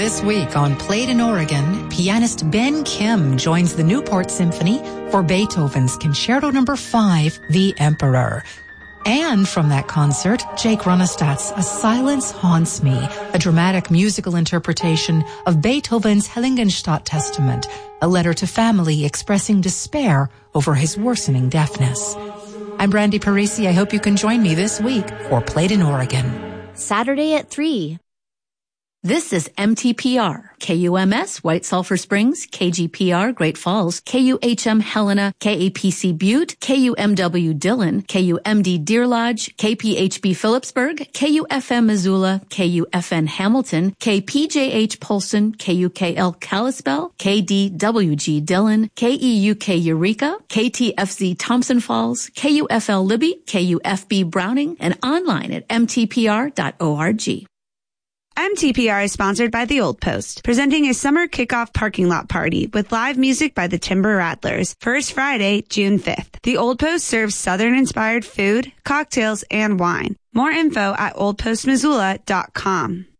This week on Played in Oregon, pianist Ben Kim joins the Newport Symphony for Beethoven's Concerto No. 5, The Emperor. And from that concert, Jake Runestadt's A Silence Haunts Me, a dramatic musical interpretation of Beethoven's Heiligenstadt Testament, a letter to family expressing despair over his worsening deafness. I'm Brandy Parisi. I hope you can join me this week for Played in Oregon. Saturday at 3. This is MTPR, KUMS, White Sulphur Springs, KGPR, Great Falls, KUHM Helena, KAPC Butte, KUMW Dillon, KUMD Deer Lodge, KPHB Phillipsburg, KUFM Missoula, KUFN Hamilton, KPJH Polson, KUKL Kalispell, KDWG Dillon, KEUK Eureka, KTFZ Thompson Falls, KUFL Libby, KUFB Browning, and online at mtpr.org. MTPR is sponsored by The Old Post, presenting a summer kickoff parking lot party with live music by the Timber Rattlers, first Friday, June 5th. The Old Post serves Southern-inspired food, cocktails, and wine. More info at oldpostmissoula.com.